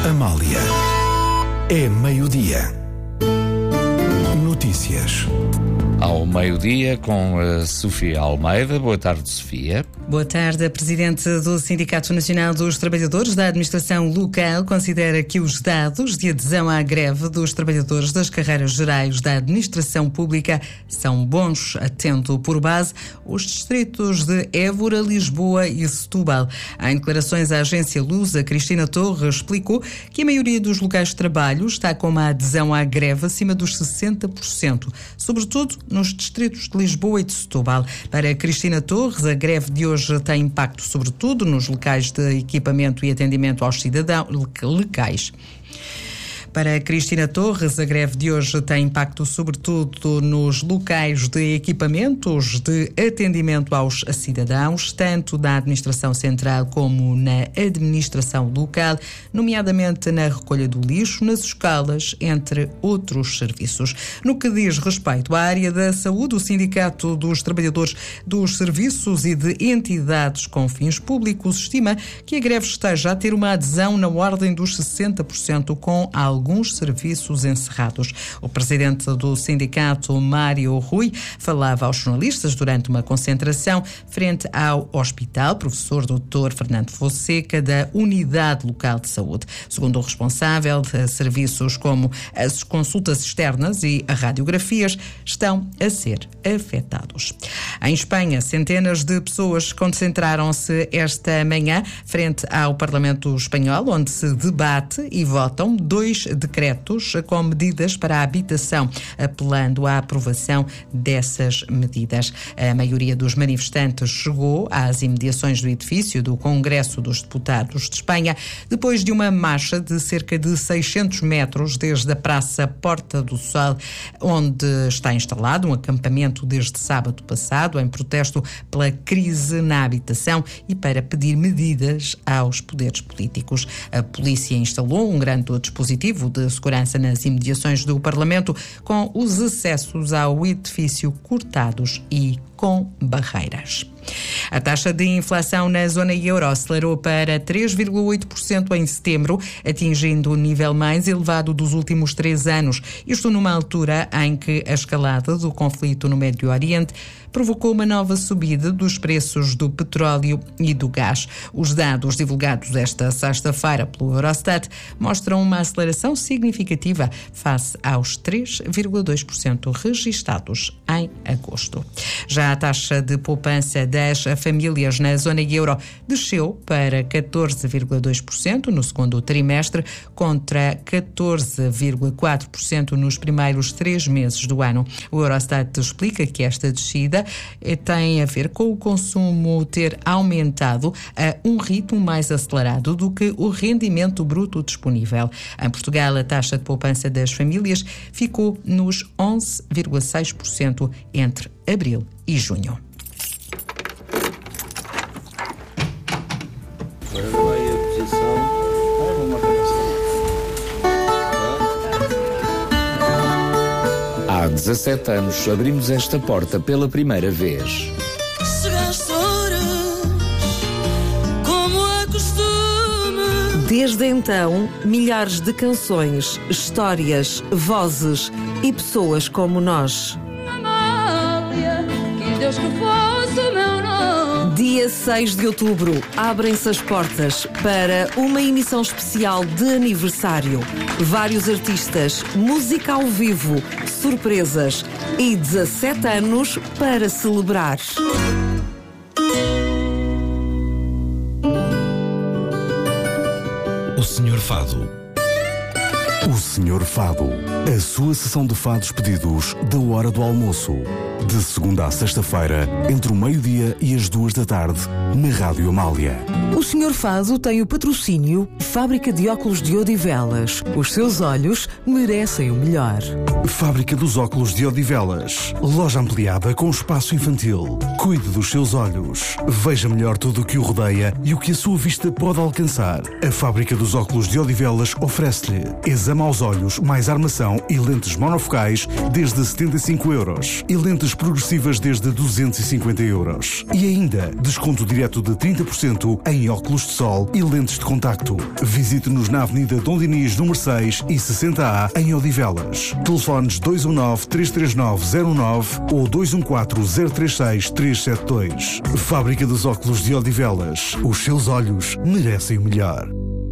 Amália. É meio-dia. Notícias. Ao meio-dia com a Sofia Almeida. Boa tarde, Sofia. Boa tarde. A Presidente do Sindicato Nacional dos Trabalhadores da Administração Local considera que os dados de adesão à greve dos trabalhadores das carreiras gerais da Administração Pública são bons, tendo por base os distritos de Évora, Lisboa e Setúbal. Em declarações à agência Lusa, Cristina Torres explicou que a maioria dos locais de trabalho está com uma adesão à greve acima dos 60%, sobretudo nos distritos de Lisboa e de Setúbal. Para Cristina Torres, a greve de hoje tem impacto sobretudo nos locais de equipamento e atendimento aos cidadãos locais. Para Cristina Torres, a greve de hoje tem impacto sobretudo nos locais de equipamentos de atendimento aos cidadãos, tanto da administração central como na administração local, nomeadamente na recolha do lixo, nas escolas, entre outros serviços. No que diz respeito à área da saúde, o Sindicato dos Trabalhadores dos Serviços e de Entidades com Fins Públicos estima que a greve esteja a ter uma adesão na ordem dos 60%, com alguns serviços encerrados. O presidente do sindicato, Mário Rui, falava aos jornalistas durante uma concentração frente ao hospital professor Dr. Fernando Fonseca da Unidade Local de Saúde. Segundo o responsável, serviços como as consultas externas e as radiografias estão a ser afetados. Em Espanha, centenas de pessoas concentraram-se esta manhã frente ao Parlamento Espanhol, onde se debate e votam 2 decretos com medidas para a habitação, apelando à aprovação dessas medidas. A maioria dos manifestantes chegou às imediações do edifício do Congresso dos Deputados de Espanha, depois de uma marcha de cerca de 600 metros desde a Praça Porta do Sol, onde está instalado um acampamento desde sábado passado, em protesto pela crise na habitação e para pedir medidas aos poderes políticos. A polícia instalou um grande dispositivo de segurança nas imediações do Parlamento, com os acessos ao edifício cortados e com barreiras. A taxa de inflação na zona euro acelerou para 3,8% em setembro, atingindo o nível mais elevado dos últimos 3 anos. Isto numa altura em que a escalada do conflito no Médio Oriente provocou uma nova subida dos preços do petróleo e do gás. Os dados divulgados esta sexta-feira pelo Eurostat mostram uma aceleração significativa face aos 3,2% registados em agosto. Já a taxa de poupança das famílias na zona euro desceu para 14,2% no segundo trimestre, contra 14,4% nos primeiros 3 meses do ano. O Eurostat explica que esta descida tem a ver com o consumo ter aumentado a um ritmo mais acelerado do que o rendimento bruto disponível. Em Portugal, a taxa de poupança das famílias ficou nos 11,6% entre abril e junho. Há 17 anos abrimos esta porta pela primeira vez. Chegaste horas, como é costume. Desde então, milhares de canções, histórias, vozes e pessoas como nós. Amália, quis Deus que fosse o meu nome. Dia 6 de outubro, abrem-se as portas para uma emissão especial de aniversário. Vários artistas, música ao vivo, surpresas e 17 anos para celebrar. O Senhor Fado. O Senhor Fado. A sua sessão de fados pedidos da hora do almoço. De segunda a sexta-feira, entre o meio-dia e as 2 da tarde, na Rádio Amália. O Senhor Fado tem o patrocínio Fábrica de Óculos de Odivelas. Os seus olhos merecem o melhor. Fábrica dos Óculos de Odivelas. Loja ampliada com espaço infantil. Cuide dos seus olhos. Veja melhor tudo o que o rodeia e o que a sua vista pode alcançar. A Fábrica dos Óculos de Odivelas oferece-lhe exame aos olhos, mais armação e lentes monofocais desde 75 euros. E lentes progressivas desde 250 euros. E ainda, desconto direto de 30% em óculos de sol e lentes de contacto. Visite-nos na Avenida Dom Dinis, número 6 e 60A, em Odivelas. Telefones 219-339-09 ou 214-036-372. Fábrica dos Óculos de Odivelas. Os seus olhos merecem o melhor.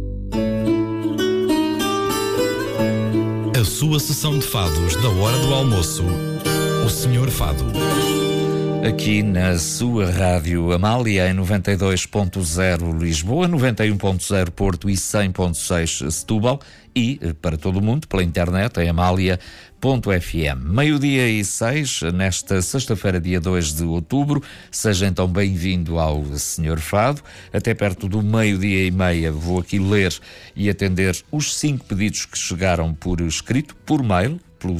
A sua sessão de fados da hora do almoço. O Senhor Fado. Aqui na sua rádio Amália, em 92.0 Lisboa, 91.0 Porto e 100.6 Setúbal, e para todo o mundo pela internet em amália.fm. 12:06, nesta sexta-feira, dia 2 de outubro. Seja então bem-vindo ao Senhor Fado. Até perto do 12:30 vou aqui ler e atender os 5 pedidos que chegaram por escrito, por mail, pelo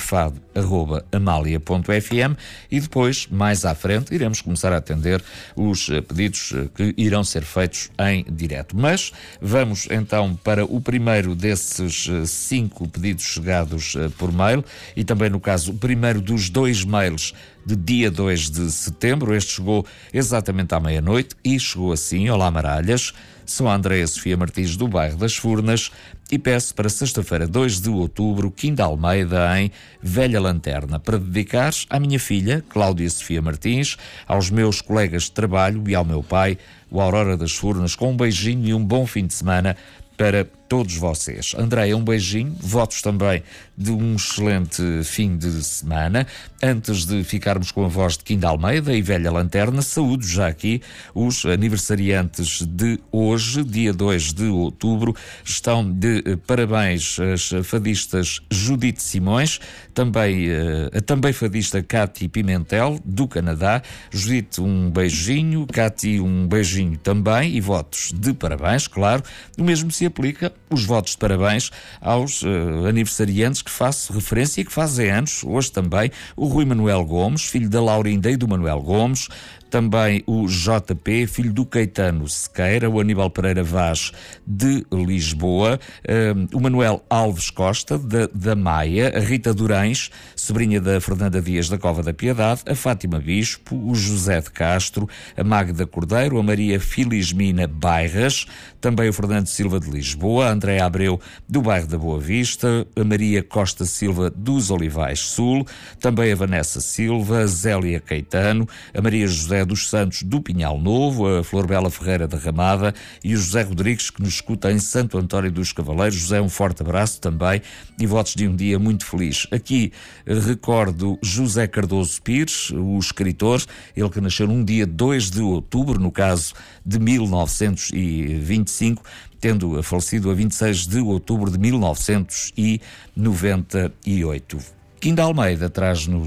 senhorfado@amália.fm, e depois, mais à frente, iremos começar a atender os pedidos que irão ser feitos em direto. Mas vamos então para o primeiro desses 5 pedidos chegados por mail, e também, no caso, o primeiro dos 2 mails de dia 2 de setembro. Este chegou exatamente à meia-noite e chegou assim: olá Maralhas, sou a Andréia Sofia Martins do bairro das Furnas e peço para sexta-feira 2 de outubro Quinda Almeida em Velha Lanterna, para dedicar à minha filha Cláudia Sofia Martins, aos meus colegas de trabalho e ao meu pai, o Aurora das Furnas, com um beijinho e um bom fim de semana para todos vocês. Andréia, um beijinho, votos também de um excelente fim de semana. Antes de ficarmos com a voz de Quinda Almeida e Velha Lanterna, saúdo já aqui os aniversariantes de hoje, dia 2 de outubro. Estão de parabéns as fadistas Judite Simões, também a também fadista Cátia Pimentel, do Canadá. Judite, um beijinho, Cátia, um beijinho também, e votos de parabéns, claro. O mesmo se aplica os votos de parabéns aos aniversariantes que faço referência e que fazem anos hoje também: o Rui Manuel Gomes, filho da Laurinda e do Manuel Gomes, também o JP, filho do Caetano Sequeira, o Aníbal Pereira Vaz, de Lisboa, o Manuel Alves Costa, da Maia, a Rita Durães, sobrinha da Fernanda Dias da Cova da Piedade, a Fátima Bispo, o José de Castro, a Magda Cordeiro, a Maria Filismina Bairras, também o Fernando Silva de Lisboa, a Andréa Abreu, do bairro da Boa Vista, a Maria Costa Silva dos Olivais Sul, também a Vanessa Silva, a Zélia Caetano, a Maria José dos Santos do Pinhal Novo, a Flor Bela Ferreira da Ramada e o José Rodrigues, que nos escuta em Santo António dos Cavaleiros. José, um forte abraço também e votos de um dia muito feliz. Aqui recordo José Cardoso Pires, o escritor, ele que nasceu num dia 2 de outubro, no caso de 1925, tendo falecido a 26 de outubro de 1998. Quinda Almeida traz-nos